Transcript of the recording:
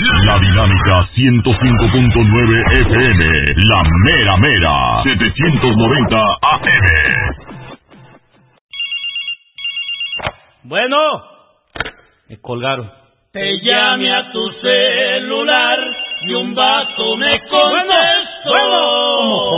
La Dinámica 105.9 FM, la mera mera, 790 AM. Bueno, me colgaron. Te llamé a tu celular y un vato me contestó. Bueno.